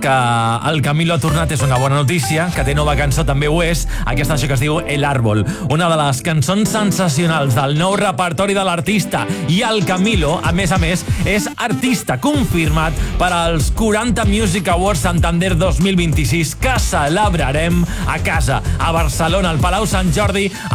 que el Camilo ha tornat és una bona notícia, que té nova cançó també ho és, aquesta cançó que es diu El Árbol, una de les cançons sensacionals del nou repertori de l'artista, i el Camilo, a més, és artista confirmat per als 40 Music Awards Santander 2026 que celebrarem a casa, a Barcelona, al Palau Sant Jordi,